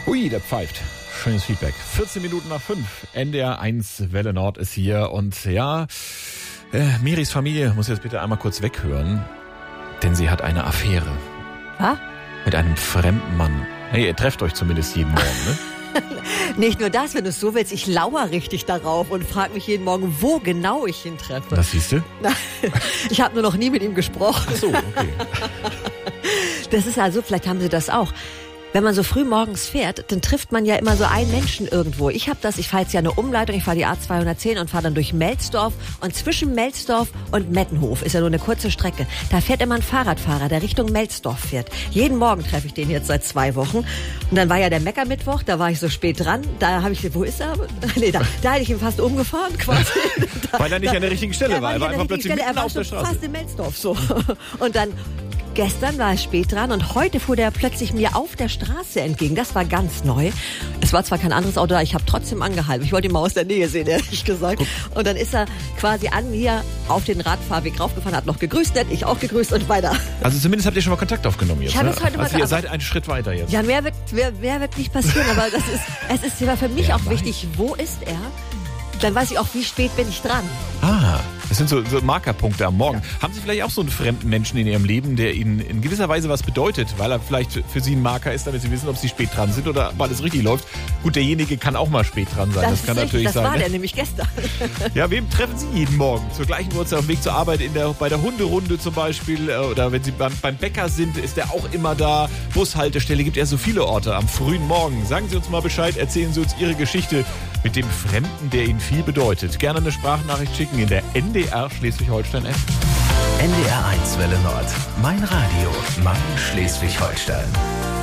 Hui, der pfeift. Schönes Feedback. 14 Minuten nach 5. NDR 1 Welle Nord ist hier. Und ja, Miris Familie muss jetzt bitte einmal kurz weghören. Denn sie hat eine Affäre. Was? Mit einem fremden Mann. Hey, ihr trefft euch zumindest jeden Morgen, ne? Nicht nur das, wenn du es so willst, ich lauere richtig darauf und frage mich jeden Morgen, wo genau ich ihn treffe. Das siehst du? Ich habe nur noch nie mit ihm gesprochen. Ach so, okay. Das ist also, vielleicht haben Sie das auch. Wenn man so früh morgens fährt, dann trifft man ja immer so einen Menschen irgendwo. Ich fahre jetzt ja eine Umleitung, ich fahre die A210 und fahre dann durch Melsdorf. Und zwischen Melsdorf und Mettenhof ist ja nur eine kurze Strecke. Da fährt immer ein Fahrradfahrer, der Richtung Melsdorf fährt. Jeden Morgen treffe ich den jetzt seit 2 Wochen. Und dann war ja der Meckermittwoch, da war ich so spät dran. Da habe ich, wo ist er? Nee, da hätte ich ihn fast umgefahren quasi. Weil er nicht an der richtigen Stelle war. Er war einfach plötzlich mitten auf der Straße. Fast in Melsdorf so. Und dann gestern war es spät dran und heute fuhr der plötzlich mir auf der Straße entgegen. Das war ganz neu. Es war zwar kein anderes Auto da, ich habe trotzdem angehalten. Ich wollte ihn mal aus der Nähe sehen, ehrlich gesagt. Und dann ist er quasi an mir auf den Radfahrweg raufgefahren, hat noch gegrüßt, nett, ich auch gegrüßt und weiter. Also zumindest habt ihr schon mal Kontakt aufgenommen jetzt, ich habe ne? es heute mal Also ihr seid einen Schritt weiter jetzt. Ja, mehr wird nicht passieren, aber es ist ja für mich auch wichtig, wo ist er? Dann weiß ich auch, wie spät bin ich dran. Ah, das sind so Markerpunkte am Morgen. Ja. Haben Sie vielleicht auch so einen fremden Menschen in Ihrem Leben, der Ihnen in gewisser Weise was bedeutet, weil er vielleicht für Sie ein Marker ist, damit Sie wissen, ob Sie spät dran sind oder ob alles richtig läuft? Gut, derjenige kann auch mal spät dran sein. Das kann natürlich sein. Das war der nämlich gestern. Ja, wem treffen Sie jeden Morgen? Zur gleichen Uhrzeit auf dem Weg zur Arbeit, bei der Hunderunde zum Beispiel, oder wenn Sie beim Bäcker sind, ist der auch immer da. Bushaltestelle, gibt ja so viele Orte am frühen Morgen. Sagen Sie uns mal Bescheid, erzählen Sie uns Ihre Geschichte mit dem Fremden, der Ihnen viel bedeutet. Gerne eine Sprachnachricht schicken in der NDR Schleswig-Holstein-App. NDR 1 Welle Nord. Mein Radio. Mein Schleswig-Holstein.